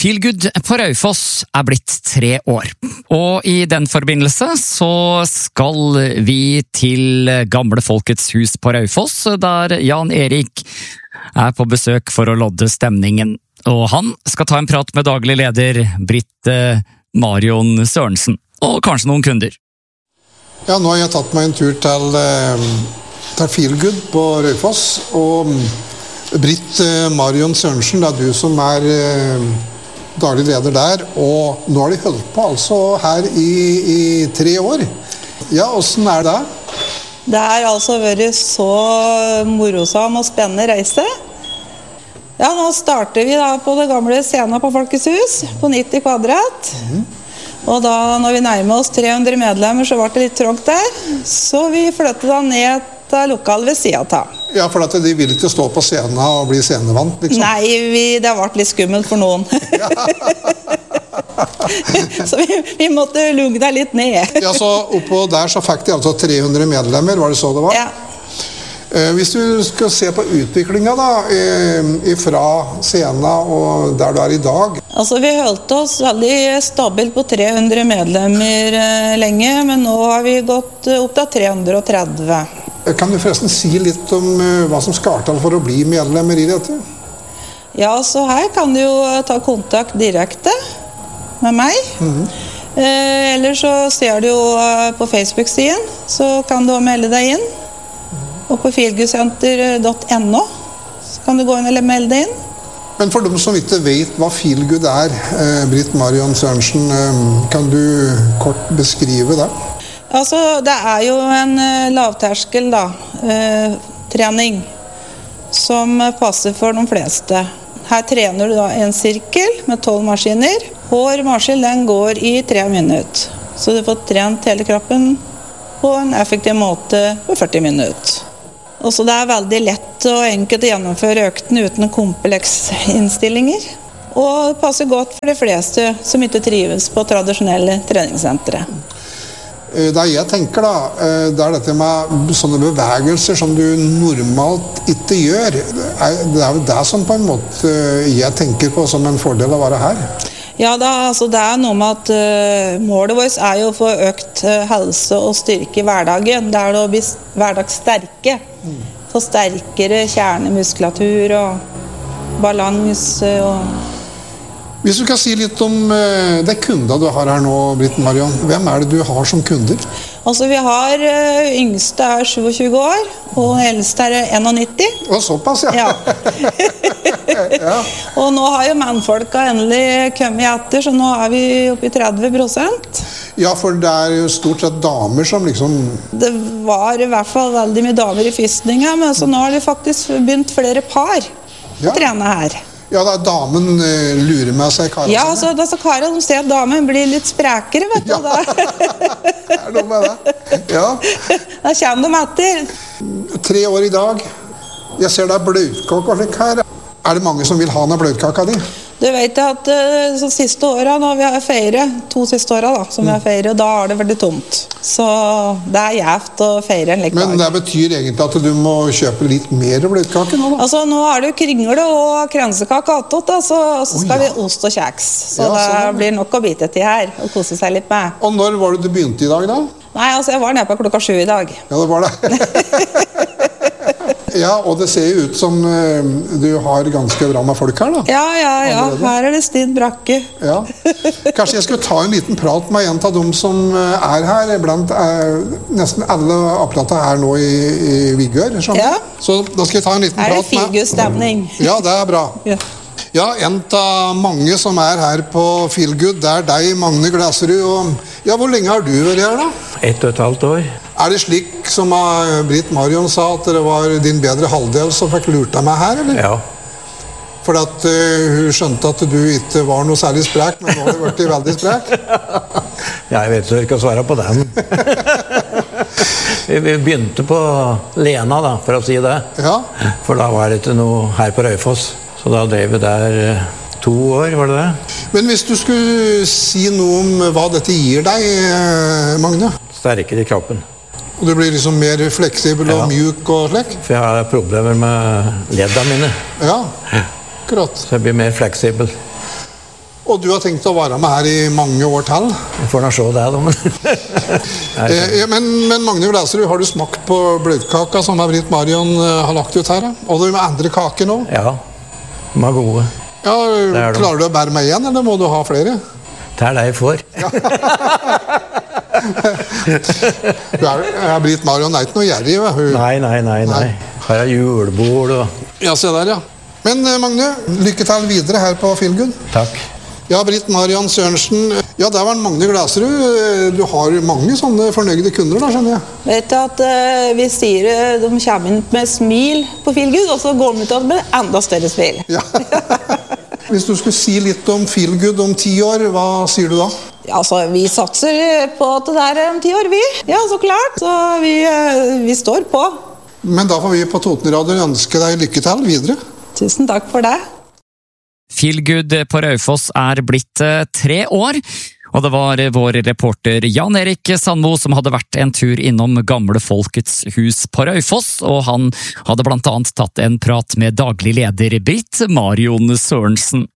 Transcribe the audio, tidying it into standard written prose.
Feelgood på Raufoss blitt 3 år, og i den forbindelse så skal vi til Gamle Folkets hus på Raufoss, der Jan Erik på besøk for å lodde stemningen. Og han skal ta en prat med daglig leder Britt Marion Sørensen, og kanskje noen kunder. Ja, nå har jeg tatt meg en tur til Feelgood på Raufoss, og Britt Marion Sørensen, det du som daglig leder der, og nå har de holdt på altså her i 3 år. Ja, hvordan det? Det har altså vært så morosam og spennende reise. Ja, nå starter vi da på det gamle scenen på Folkets hus, på 90 kvadrat. Og da, når vi nærmer oss 300 medlemmer, så ble det litt trångt der. Så vi flyttet da ned til lokalet ved siden av. Ja, for at de vil ikke stå på scenen og bli scenevant, liksom? Nei, det ble litt skummelt for noen. Så vi måtte lugge deg litt ned. Ja, så oppå der så fikk de altså 300 medlemmer, var det så det var? Ja. Hvis du skal se på utviklingen da, fra scenen og der du i dag. Altså vi holdt oss veldig stabilt på 300 medlemmer lenge, men nå har vi gått opp til 330. Kan du forresten si litt om hva som skal til for å bli medlemmer i dette? Ja, så her kan du jo ta kontakt direkte med meg. Eller så ser du jo på Facebook-siden, så kan du melde deg inn. Og på feelgoodsenter.no så kan du gå inn og melde deg inn. Men for dem som ikke vet hva Feelgood Britt Marion Sørensen, kan du kort beskrive det? Altså, det jo en lavterskel da, trening som passer for de fleste. Her trener du da en sirkel med 12 maskiner. Hver maskin den går i 3 minutter. Så du får trent hele kroppen på en effektiv måte på 40 minutter. Og så det veldig lett og enkelt å gjennomføre økten uten kompleks innstillinger. Og det passer godt for de fleste som ikke trives på tradisjonelle treningssentre. Det jeg tenker da, det dette med sånne bevegelser som du normalt ikke gjør. Det jo det som på en måte jeg tenker på som en fordel å være her. Ja, altså det noe med at målet vårt jo å få økt helse og styrke i hverdagen. Det å bli hverdagssterke. Få sterkere kjernemuskulatur og balanse. Hvis du kan si litt om de kunder du har her nå, Britt Marion. Hvem det du har som kunder? Altså vi har yngste 27 år, og eldste 91. Og såpass, ja. Ja. Og nå har jo mannfolka endelig kommet etter, så nå vi oppe i 30%. Ja, for det jo stort sett damer som liksom... Det var i hvert fall veldig mye damer i fyrstninga, men så nå har det faktisk begynt flere par å trene her. Ja, da damen lurer med seg karene. Ja, så karene de ser at damen blir litt sprekere, vet du. Ja, det noe med det. Ja. Da kommer de etter. 3 år i dag. Jeg ser det bløtkake og slik her. Det mange som vil ha denne bløtkaka di? Du vet at de siste årene, når vi har feiret, 2 siste årene da, som vi har feiret, da det veldig tomt. Så det gjevt å feire en lik dag. Men det betyr egentlig at du må kjøpe litt mer bløtkake nå da? Altså, nå det jo kringle og kransekake attåt, da, så skal vi ost og kjeks. Så ja, det blir nok å bite til her, og kose seg litt med. Og når var det du begynte i dag da? Nei, altså, jeg var nede på klokka 7 i dag. Ja, det var det. Ja, og det ser jo ut som du har ganske bra med folk her da. Ja. Her det stint brakke. Ja. Kanskje jeg skulle ta en liten prat med en av dem som her, blant nesten alle apparater her nå i Vigør. Ja. Så da skal jeg ta en liten prat med. Her Feelgood-stemning. Ja, det bra. Ja, en av mange som her på Feelgood, det deg, Magne Glaserud. Og, ja, hvor lenge har du vært her da? 1,5 år. Det slik som Britt Marion sa, at det var din bedre halvdel som fikk lurt deg med her, eller? Ja. For at hun skjønte at du ikke var noe særlig sprek, men nå har du vært veldig sprek. Ja, jeg vet ikke å svare på den. Vi begynte på Lena da, for å si det. Ja. For da var det ikke noe her på Raufoss. Så da drev vi der 2 år, var det det? Men hvis du skulle si noe om hva dette gir deg, Magne? Sterkere i kroppen. Og du blir liksom mer fleksibel og mjuk og slik? For jeg har problemer med leddene mine. Ja, akkurat. Så jeg blir mer fleksibel. Og du har tenkt å være med her i mange år til. Vi får nå se det, da. Men Magne Glæserud, har du smakt på bløtkaka som Britt Marion har lagt ut her? Og det med andre kaker nå? Ja, de er gode. Ja, klarer du å bære meg igjen, eller må du ha flere? Det er det jeg får. Britt Marion er ikke noe gjerrig, va? Nei. Her er julebord og... Ja, se der, ja. Men Magne, lykke til videre her på Feelgood. Takk. Ja, Britt Marion Sørensen. Ja, der var Magne Glæserud. Du har mange sånne fornøyde kunder da, skjønner jeg. Vet du at vi sier de kommer inn med smil på Feelgood, og så går de ut med enda større smil. Ja. Hvis du skulle si litt om Feelgood om 10 år, hva sier du da? Ja, altså, vi satser på at det der om 10 år, vi. Ja, så klart. Så vi står på. Men da får vi på Totenradioen ønske deg lykke til videre. Tusen takk for det. Feelgood på Raufoss er blitt 3 år, og det var vår reporter Jan Erik Sandmo som hadde vært en tur innom Gamle Folkets hus på Raufoss, og han hadde blant annet tatt en prat med daglig leder Britt Marion Sørensen.